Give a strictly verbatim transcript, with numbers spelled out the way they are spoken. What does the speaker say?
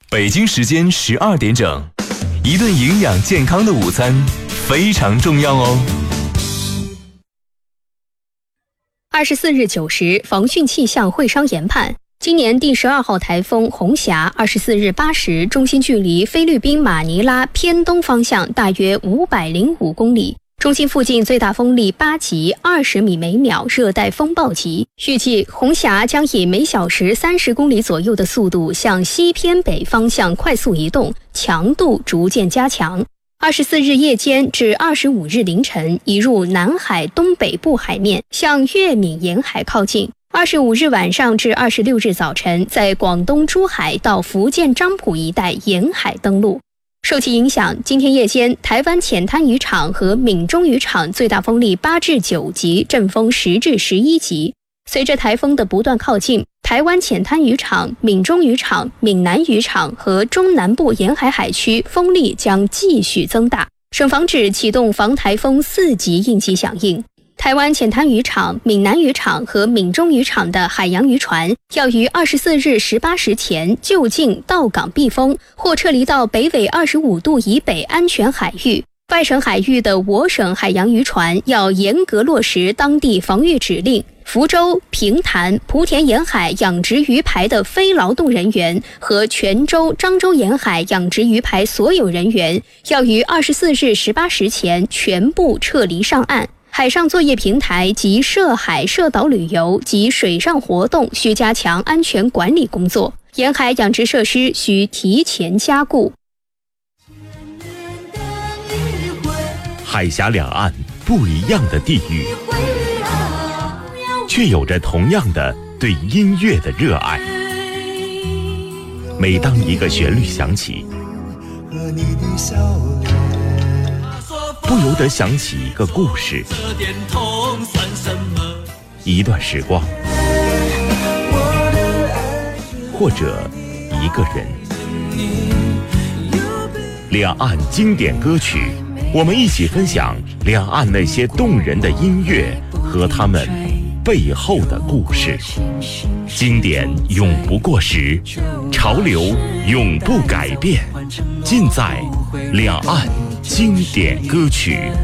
北京时间十二点整，一顿营养健康的午餐非常重要哦。 二十四日九时，防汛气象会商研判，今年第十二号台风红霞，二十四日八时，中心距离菲律宾马尼拉偏东方向大约五百零五公里。中心附近最大风力八级，二十米每秒，热带风暴级。预计红霞将以每小时三十公里左右的速度向西偏北方向快速移动，强度逐渐加强。二十四日夜间至二十五日凌晨，移入南海东北部海面，向粤闽沿海靠近。二十五日晚上至二十六日早晨，在广东珠海到福建漳浦一带沿海登陆。受其影响，今天夜间台湾浅滩渔场和闽中渔场最大风力八至九级，阵风十至十一级。随着台风的不断靠近，台湾浅滩渔场、闽中渔场、闽南渔场和中南部沿海海区风力将继续增大。省防指启动防台风四级应急响应。台湾浅滩渔场、闽南渔场和闽中渔场的海洋渔船要于二十四日十八时前就近到港避风，或撤离到北纬二十五度以北安全海域。外省海域的我省海洋渔船要严格落实当地防御指令。福州、平潭、莆田沿海养殖鱼排的非劳动人员和泉州、漳州沿海养殖鱼排所有人员要于二十四日十八时前全部撤离上岸。海上作业平台及涉海涉岛旅游及水上活动需加强安全管理工作，沿海养殖设施需提前加固。 海峡两岸不一样的地域，却有着同样的对音乐的热爱。每当一个旋律响起，不由得想起一个故事，一段时光，或者一个人。两岸经典歌曲，我们一起分享两岸那些动人的音乐和他们背后的故事。经典永不过时，潮流永不改变，尽在两岸经典歌曲。